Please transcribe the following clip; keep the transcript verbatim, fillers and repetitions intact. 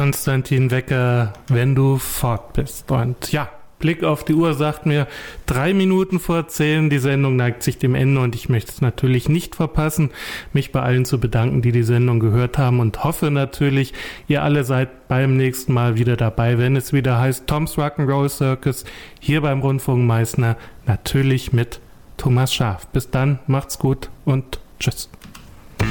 Konstantin Wecker, wenn du fort bist. Und ja, Blick auf die Uhr sagt mir, drei Minuten vor zehn, die Sendung neigt sich dem Ende und ich möchte es natürlich nicht verpassen, mich bei allen zu bedanken, die die Sendung gehört haben und hoffe natürlich, ihr alle seid beim nächsten Mal wieder dabei, wenn es wieder heißt Tom's Rock'n'Roll Circus, hier beim Rundfunk Meißner, natürlich mit Thomas Schaaf. Bis dann, macht's gut und tschüss.